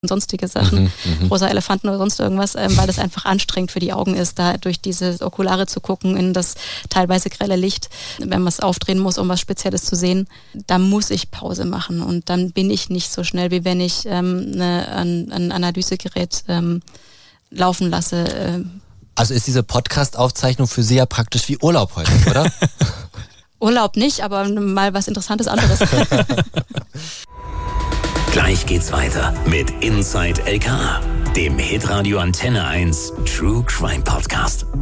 sonstige Sachen, rosa Elefanten oder sonst irgendwas, weil das einfach anstrengend für die Augen ist, da durch diese Okulare zu gucken in das teilweise grelle Licht, wenn man es aufdrehen muss, um was Spezielles zu sehen. Da muss ich Pause machen und dann bin ich nicht so schnell, wie wenn ich ein Analysegerät laufen lasse. Also ist diese Podcast-Aufzeichnung für Sie ja praktisch wie Urlaub heute, oder? Urlaub nicht, aber mal was Interessantes anderes. Gleich geht's weiter mit Inside LKA, dem Hitradio Antenne 1 True Crime Podcast.